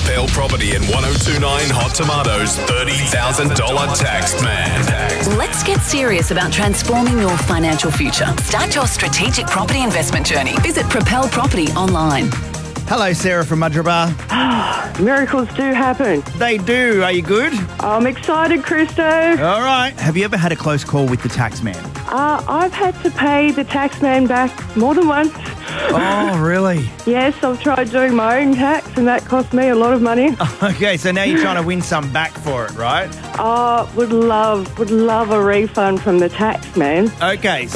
Propel Property and 1029 Hot Tomatoes $30,000 tax man. Let's get serious about transforming your financial future. Start your strategic property investment journey. Visit Propel Property online. Hello, Sarah from Madrabar. Miracles do happen. They do. Are you good? I'm excited, Christo. All right. Have you ever had a close call with the tax man? I've had to pay the tax man back more than once. Oh, really? Yes, I've tried doing my own tax and that cost me a lot of money. Okay, so now you're trying to win some back for it, right? Would love a refund from the tax man. Okay,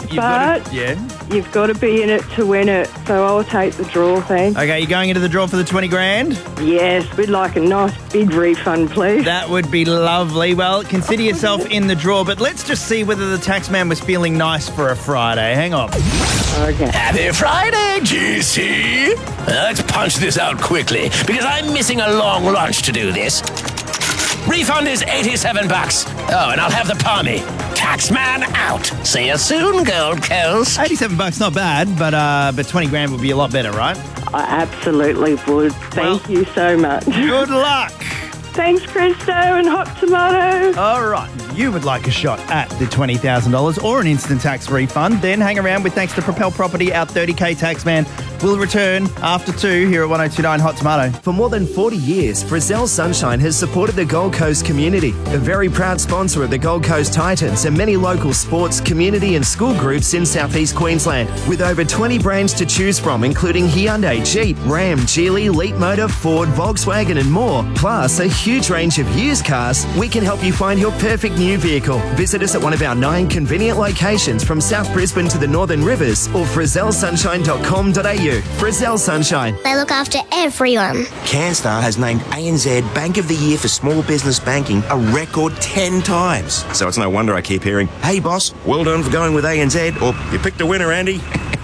You've got to be in it to win it, so I'll take the draw, thanks. Okay, you're going into the draw for the 20 grand? Yes, we'd like a nice big refund, please. That would be lovely. Well, consider yourself in the draw, but let's just see whether the tax man was feeling nice for a Friday. Hang on. Okay. Happy Friday, GC. Let's punch this out quickly, because I'm missing a long lunch to do this. Refund is $87. Oh, and I'll have the palmy. Taxman out. See you soon, Gold Coast. $87, not bad, but 20 grand would be a lot better, right? I absolutely would. Thank you so much. Good luck. Thanks, Christo and Hot Tomato. All right. You would like a shot at the $20,000 or an instant tax refund, then hang around with thanks to Propel Property. Our 30K tax man will return after 2 here at 1029 Hot Tomato. For more than 40 years, Frizzell Sunshine has supported the Gold Coast community, a very proud sponsor of the Gold Coast Titans and many local sports, community and school groups in southeast Queensland. With over 20 brands to choose from, including Hyundai, Jeep, Ram, Geely, Leapmotor, Ford, Volkswagen and more, plus a huge range of used cars, we can help you find your perfect new vehicle. Visit us at one of our 9 convenient locations from South Brisbane to the Northern Rivers or frizzellsunshine.com.au. Frizzell Sunshine. They look after everyone. CanStar has named ANZ Bank of the Year for Small Business Banking a record 10 times. So it's no wonder I keep hearing, hey boss, well done for going with ANZ, or you picked a winner, Andy.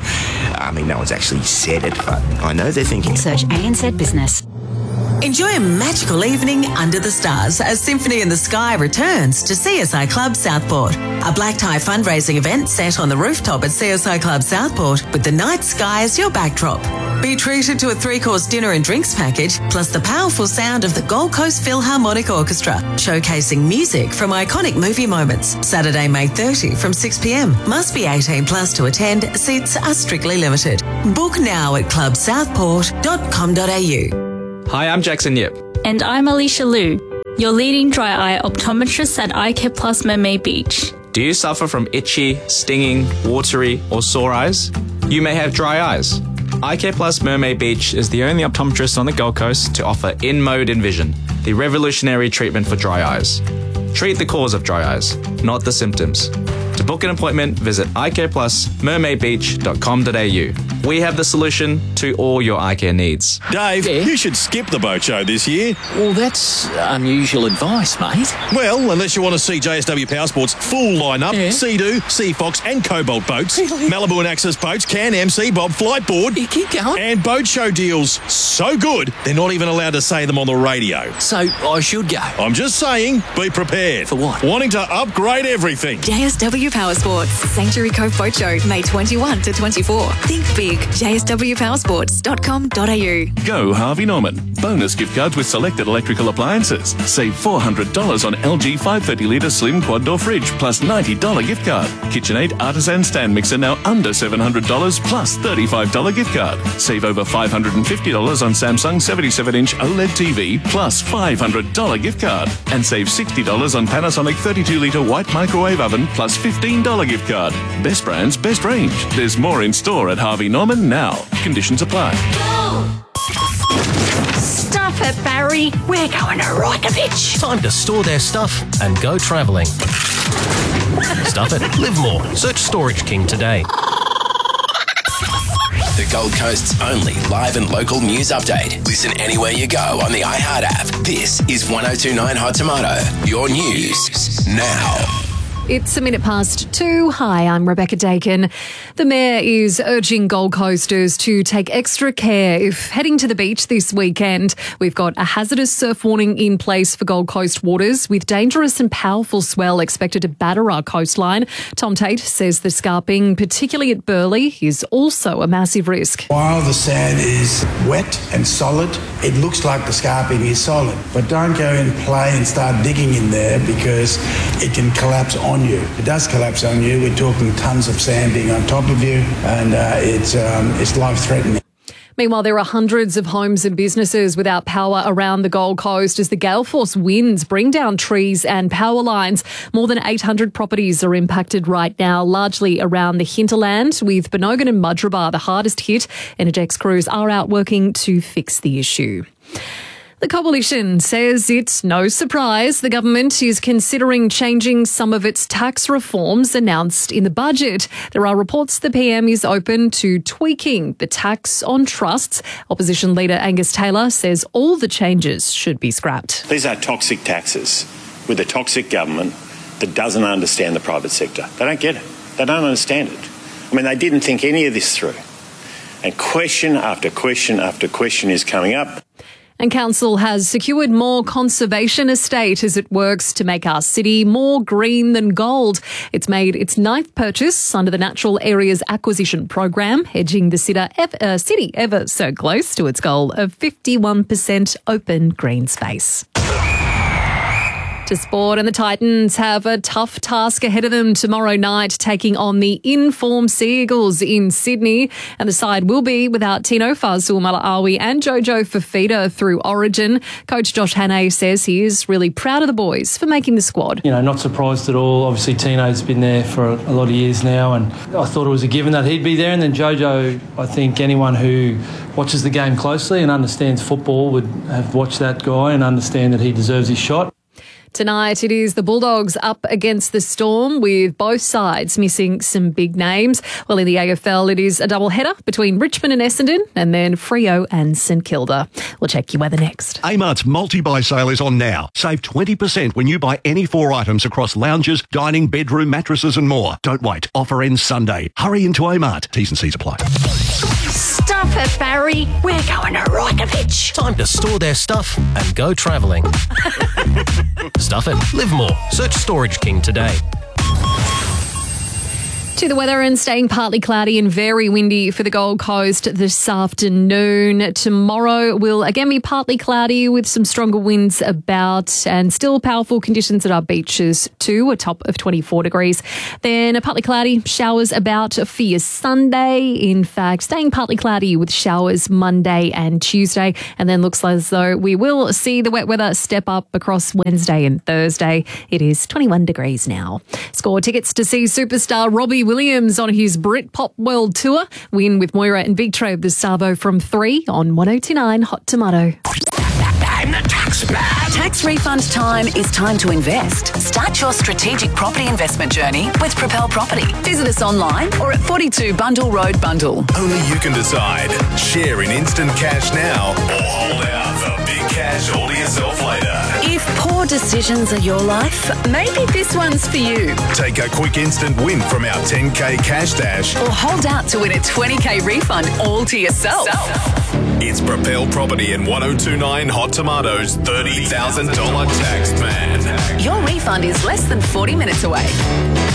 I mean, no one's actually said it, but I know they're thinking. Search ANZ Business. Enjoy a magical evening under the stars as Symphony in the Sky returns to CSI Club Southport. A black tie fundraising event set on the rooftop at CSI Club Southport with the night sky as your backdrop. Be treated to a 3-course dinner and drinks package, plus the powerful sound of the Gold Coast Philharmonic Orchestra, showcasing music from iconic movie moments. Saturday, May 30 from 6 p.m. Must be 18 plus to attend. Seats are strictly limited. Book now at clubsouthport.com.au. Hi, I'm Jackson Yip. And I'm Alicia Liu, your leading dry eye optometrist at Eye Care Plus Mermaid Beach. Do you suffer from itchy, stinging, watery, or sore eyes? You may have dry eyes. Eye Care Plus Mermaid Beach is the only optometrist on the Gold Coast to offer InMode Envision, the revolutionary treatment for dry eyes. Treat the cause of dry eyes, not the symptoms. To book an appointment, visit eyecareplusmermaidbeach.com.au. We have the solution to all your eye care needs. Dave, you should skip the boat show this year. Well, that's unusual advice, mate. Well, unless you want to see JSW Powersports' full lineup, Sea-Doo, Sea Fox and Cobalt boats, Malibu and Axis boats, Can-Am, Sea-Bob, Flightboard, keep going, and boat show deals so good, they're not even allowed to say them on the radio. So I should go? I'm just saying, be prepared. For what? Wanting to upgrade everything. JSW Powersports, Sanctuary Cove Boat Show, May 21 to 24. Think big. JSWPowersports.com.au. Go Harvey Norman. Bonus gift cards with selected electrical appliances. Save $400 on LG 530-litre slim quad door fridge plus $90 gift card. KitchenAid artisan stand mixer now under $700 plus $35 gift card. Save over $550 on Samsung 77-inch OLED TV plus $500 gift card. And save $60 on Panasonic 32-litre white microwave oven plus $15 gift card. Best brands, best range. There's more in store at Harvey Norman now. Conditions apply. Stop it, Barry. We're going to Rokovich. Time to store their stuff and go travelling. Stuff it. Live more. Search Storage King today. The Gold Coast's only live and local news update. Listen anywhere you go on the iHeart app. This is 1029 Hot Tomato. Your news now. It's 2:02. Hi, I'm Rebecca Dakin. The Mayor is urging Gold Coasters to take extra care if heading to the beach this weekend. We've got a hazardous surf warning in place for Gold Coast waters with dangerous and powerful swell expected to batter our coastline. Tom Tate says the scarping, particularly at Burleigh, is also a massive risk. While the sand is wet and solid, it looks like the scarping is solid. But don't go and play and start digging in there because it can collapse on you. It does collapse on you. We're talking tons of sand being on top of you, and it's life-threatening. Meanwhile, there are hundreds of homes and businesses without power around the Gold Coast as the gale force winds bring down trees and power lines. More than 800 properties are impacted right now, largely around the hinterland, with Benogan and Mudgeeraba the hardest hit. Energex crews are out working to fix the issue. The Coalition says it's no surprise the government is considering changing some of its tax reforms announced in the budget. There are reports the PM is open to tweaking the tax on trusts. Opposition leader Angus Taylor says all the changes should be scrapped. These are toxic taxes with a toxic government that doesn't understand the private sector. They don't get it. They don't understand it. I mean, they didn't think any of this through. And question after question after question is coming up. And Council has secured more conservation estate as it works to make our city more green than gold. It's made its 9th purchase under the Natural Areas Acquisition Program, edging the city ever so close to its goal of 51% open green space. To sport, and the Titans have a tough task ahead of them tomorrow night, taking on the in-form Sea Eagles in Sydney. And the side will be without Tino Fa'asuamaleaui and Jojo Fifita through Origin. Coach Josh Hannay says he is really proud of the boys for making the squad. You know, not surprised at all. Obviously, Tino's been there for a lot of years now, and I thought it was a given that he'd be there. And then Jojo, I think anyone who watches the game closely and understands football would have watched that guy and understand that he deserves his shot. Tonight it is the Bulldogs up against the Storm, with both sides missing some big names. Well, in the AFL it is a double header between Richmond and Essendon, and then Freo and St Kilda. We'll check your weather next. Amart's multi-buy sale is on now. Save 20% when you buy any 4 items across lounges, dining, bedroom, mattresses and more. Don't wait. Offer ends Sunday. Hurry into Amart. T's and C's apply. Stuff it, Barry. We're going to Rockovich. Time to store their stuff and go travelling. Stuff it. Live more. Search Storage King today. To the weather, and staying partly cloudy and very windy for the Gold Coast this afternoon. Tomorrow will again be partly cloudy with some stronger winds about, and still powerful conditions at our beaches too, a top of 24 degrees. Then a partly cloudy, showers about for your Sunday. In fact, staying partly cloudy with showers Monday and Tuesday. And then looks as though we will see the wet weather step up across Wednesday and Thursday. It is 21 degrees now. Score tickets to see superstar Robbie Williams on his Britpop World Tour. Win with Moira and Big Trove the Savo from 3 on 102.9 Hot Tomato. I'm the tax man. Tax refund time is time to invest. Start your strategic property investment journey with Propel Property. Visit us online or at 42 Bundle Road, Bundle. Only you can decide. Share in instant cash now or hold out for big cash all to yourself later. If poor decisions are your life, maybe this one's for you. Take a quick instant win from our 10K cash dash. Or hold out to win a 20K refund all to yourself. It's Propel Property and 102.9 Hot Tomatoes $30,000 tax man. Your refund is less than 40 minutes away.